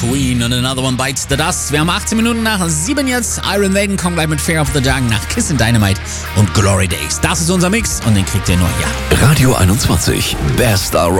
Queen und Another One Bites the Dust. Wir haben 18 Minuten nach 7 jetzt. Iron Maiden kommt gleich mit Fear of the Dark nach Kiss and Dynamite und Glory Days. Das ist unser Mix und den kriegt ihr nur hier. Radio 21, Best